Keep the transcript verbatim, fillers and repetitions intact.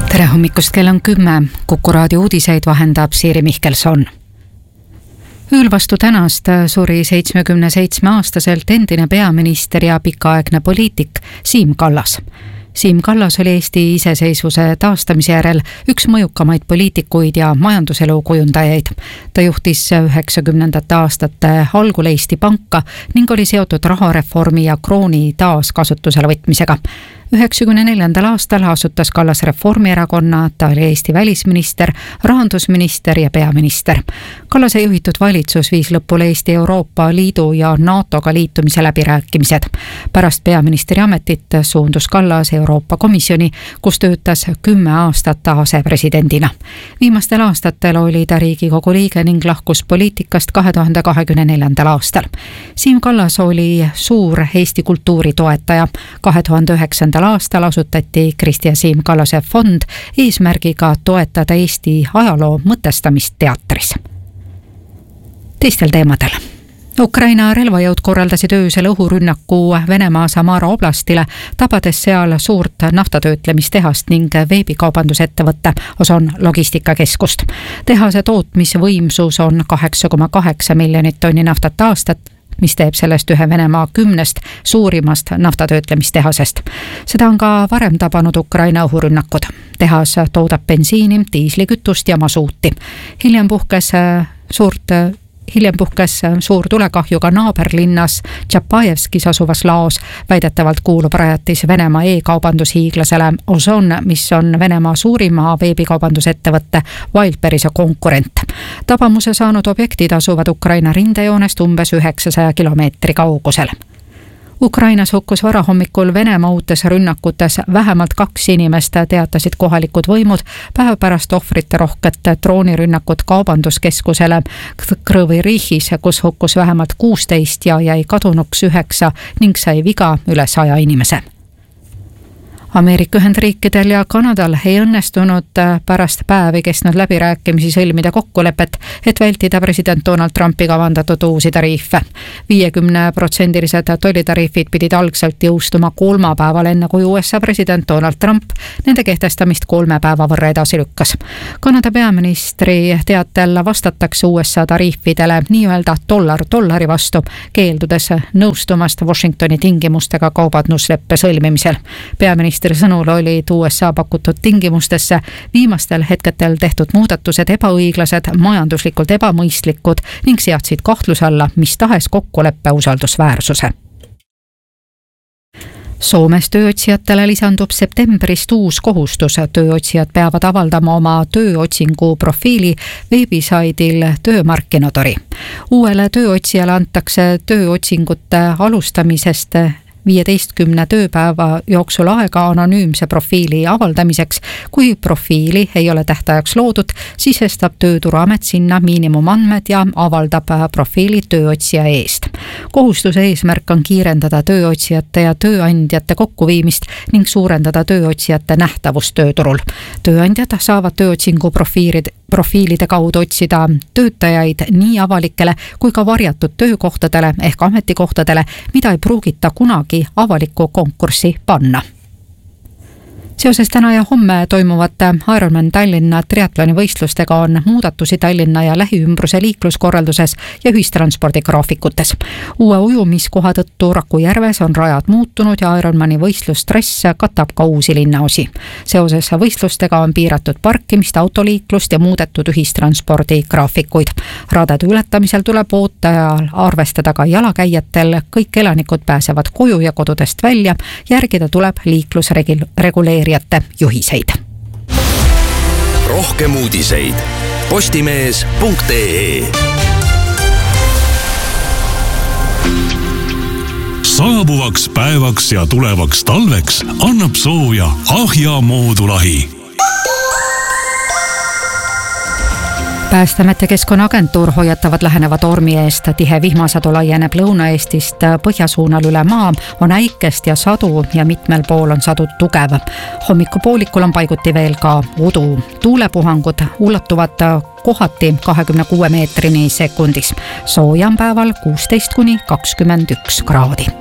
tere hommikust, kell on kümme. Kuku raadio uudiseid vahendab Siiri Mihkelson. Ööl vastu tänast suri seitsmekümne seitsme aastaselt endine peaminister ja pikaaegne poliitik Siim Kallas. Siim Kallas oli Eesti iseseisvuse taastamise järel üks mõjukamaid poliitikuid ja majanduselu kujundajaid. Ta juhtis üheksakümnendate aastate algul Eesti Panka ning oli seotud rahareformi ja krooni taaskasutusele võtmisega. üheksakümne neljandal aastal asutas Kallas Reformierakonna, ta oli Eesti välisminister, rahandusminister ja peaminister. Kallase juhitud valitsus viis lõpule Eesti Euroopa Liidu ja NATOga liitumise läbirääkimised. Pärast peaministri ametit suundus Kallas Euroopa Komisjoni, kus töötas kümme aastat asepresidendina. Viimastel aastatel oli ta Riigikogu liige ning lahkus poliitikast kahe tuhande kahekümne neljandal aastal. Siim Kallas oli suur Eesti kultuuri toetaja. kahe tuhande üheksandal aastal asutati Kristi ja Siim Kallase fond eesmärgiga toetada Eesti ajaloo mõtestamist teatris. Teistel teemadel. Ukraina relvajõud korraldasid öösel õhurünnaku Venemaa Samara oblastile, tabades seal suurt naftatöötlemistehast ning veebikaubandusettevõtte Ozon logistikakeskust. Tehase tootmisvõimsus on kaheksa koma kaheksa miljonit tonni naftat aastat, mis teeb sellest ühe Venemaa kümnest suurimast naftatöötlemistehasest. Seda on ka varem tabanud Ukraina õhurünnakud. Tehas toodab bensiini, diislikütust ja masuuti. Hiljem puhkes suurt Hiljem puhkes suur tulekahju ka naaberlinnas Tšapajevskis asuvas laos. Väidetavalt kuulub rajatis Venemaa e-kaubandushiiglasele Ozon, mis on Venemaa suurima veebikaubandusettevõtte Wildberriese konkurent. Tabamuse saanud objektid asuvad Ukraina rindejoonest umbes üheksasaja kilomeetri kaugusel. Ukrainas hukkus varahommikul Venemaa uutes rünnakutes vähemalt kaks inimest, teatasid kohalikud võimud päev pärast ohvrite rohket droonirünnakut kaubanduskeskusele Krõvi Rihis, kus hukkus vähemalt kuusteist ja jäi kadunuks üheksa ning sai viga üle saja inimese. Ameerika Ühendriikidel ja Kanadal ei õnnestunud pärast päevi kestnud läbirääkimisi sõlmida kokkulepet, et vältida president Donald Trumpi kavandatud uusi tariife. viiekümne protsendilised tollitariifid pidid algselt jõustuma kolmapäeval, enne kui U S A president Donald Trump nende kehtestamist kolme päeva võrra edasi lükkas. Kanada peaministri teatel vastatakse U S A tariifidele nii-öelda dollar dollari vastu, keeldudes nõustumast Washingtoni tingimustega kaubandusleppe sõlmimisel. Peaministri sõnul olid U S A pakutud tingimustesse viimastel hetketel tehtud muudatused ebaõiglased, majanduslikult ebamõistlikud ning seadsid kahtluse alla mis tahes kokkuleppe usaldusväärsuse. Soomes tööotsijatele lisandub septembrist uus kohustus. Tööotsijad peavad avaldama oma tööotsingu profiili veebisaidil Töömarkkinotori. Uuele tööotsijale antakse tööotsingute alustamisest viieteistkümne tööpäeva jooksul aega anonüümse profiili avaldamiseks. Kui profiili ei ole tähtajaks loodud, sisestab Tööturuamet sinna miinimumandmed ja avaldab profiili tööotsija eest. Kohustuse eesmärk on kiirendada tööotsijate ja tööandjate kokkuviimist ning suurendada tööotsijate nähtavust tööturul. Tööandjad saavad tööotsingu profiilid profiilide kaudu otsida töötajaid nii avalikele kui ka varjatud töökohtadele ehk ametikohtadele, mida ei pruugita kunagi avalikku konkurssi panna. Seoses täna ja homme toimuvate Ironman Tallinna triatloni võistlustega on muudatusi Tallinna ja lähiümbruse liikluskorralduses ja ühistranspordi graafikutes. Uue ujumiskoha tõttu Rakujärves on rajad muutunud ja Ironmani võistlustrass katab ka uusi linnaosi. Seoses võistlustega on piiratud parkimist, autoliiklust ja muudetud ühistranspordi graafikuid. Radade ületamisel tuleb ootajal arvestada ka jalakäijatel, kõik elanikud pääsevad koju ja kodudest välja, järgida tuleb liiklusreguleerijate juhiseid. Rohkem uudiseid postimees punkt ee. Saabuvaks päevaks ja tulevaks talveks annab sooja Ahja moodulahi. Päästeamet ja Keskkonnaagentuur hoiatavad läheneva tormi eest. Tihe vihmasadu laieneb Lõuna-Eestist põhjasuunal üle maa, on äikest ja sadu ja mitmel pool on sadu tugev. Hommikupoolikul on paiguti veel ka udu. Tuulepuhangud ulatuvad kohati kahekümne kuue meetrini sekundis. Sooja on päeval kuusteist kuni kakskümmend üks kraadi.